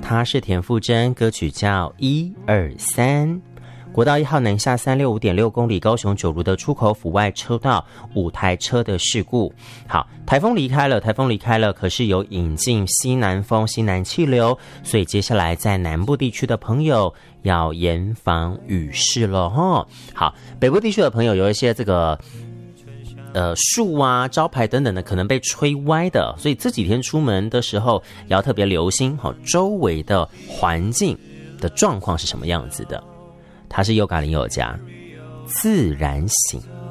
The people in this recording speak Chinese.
她是田馥甄，歌曲叫1、2、3。国道1号南下365.6公里，高雄九如的出口府外车道5台车的事故。好，台风离开了，可是有引进西南风、西南气流，所以接下来在南部地区的朋友要严防雨势了齁。好，北部地区的朋友有一些这个树啊、招牌等等的可能被吹歪的，所以这几天出门的时候也要特别留心周围的环境的状况是什么样子的。它是优嘎林宥嘉自然醒。